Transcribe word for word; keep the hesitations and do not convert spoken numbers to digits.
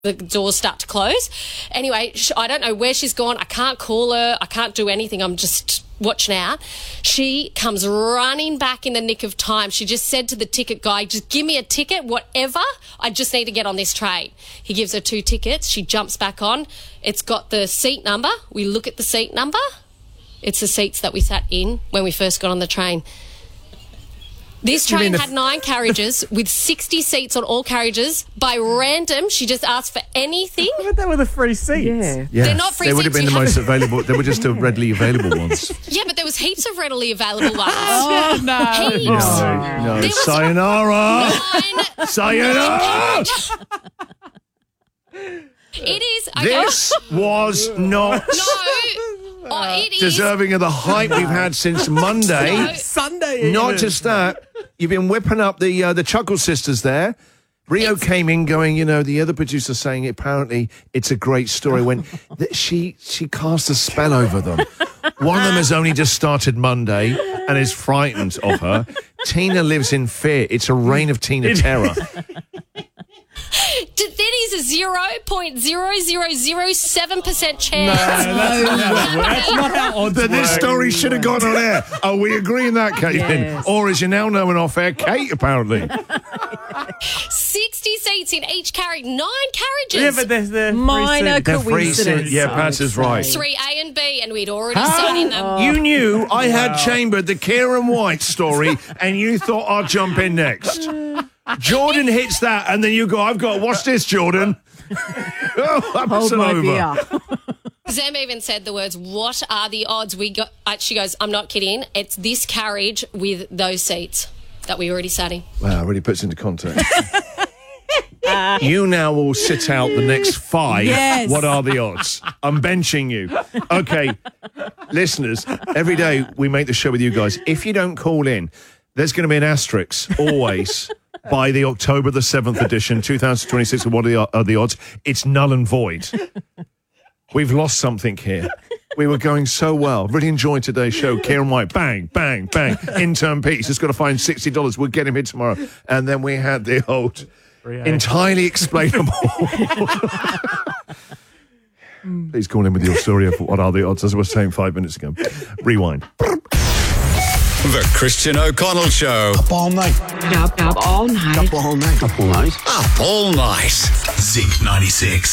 the doors start to close. Anyway, I don't know where she's gone. I can't call her. I can't do anything. I'm just watching out. She comes running back in the nick of time. She just said to the ticket guy, just give me a ticket, whatever. I just need to get on this train. He gives her two tickets. She jumps back on. It's got the seat number. We look at the seat number. It's the seats that we sat in when we first got on the train. This train had nine carriages with sixty seats on all carriages. By random, she just asked for anything. I bet they were the free seats. Yeah. Yeah. They're not free They would have seats, been you the most have- available. They were just the readily available ones. Yeah, but there was heaps of readily available ones. Oh, no. Heaps. No, no. There was Sayonara! Nine. Sayonara! It is. Okay. This was not No. Oh, it is. deserving of the hype we've had since Monday. Sunday. Not even. just that, you've been whipping up the uh, the Chuckle Sisters there. Rio came in going, you know, the other producer saying apparently it's a great story when th- she she cast a spell over them. One of them has only just started Monday and is frightened of her. Tina lives in fear. It's a reign of Tina terror. D- That is a zero point zero zero zero seven percent chance. that's, that's, that's not how odds That this work. story should have gone on air. Are we agreeing that, Caitlin? Yes. Or as you now know in off air, Kate, apparently. sixty seats in each carriage. Nine carriages. Yeah, but there's the Minor They're free coincidence. seats. Yeah, Pats is right. Three A and B, and we'd already sat in them. You knew I had chambered the Kieran White story, and you thought I'd jump in next. Jordan hits that, and then you go, I've got, what's this, Jordan? Oh, Hold episode my over. beer. Zem even said the words, what are the odds we got? Uh, she goes, I'm not kidding. It's this carriage with those seats that we already sat in. Wow, really puts into context. You now will sit out the next five. Yes. What are the odds? I'm benching you. Okay, listeners, every day we make the show with you guys. If you don't call in, there's going to be an asterisk always by the October the seventh edition, two thousand twenty-six. What are the, are the odds? It's null and void. We've lost something here. We were going so well. Really enjoyed today's show. Kieran White, bang, bang, bang. Intern Pete, just got to find sixty dollars. We'll get him here tomorrow. And then we had the old, entirely explainable. Please call in with your story of what are the odds, as I was saying five minutes ago. Rewind. The Christian O'Connell Show. Up all night. Up, up all night. Up all night. Up all night. Up all night. Z ninety-six.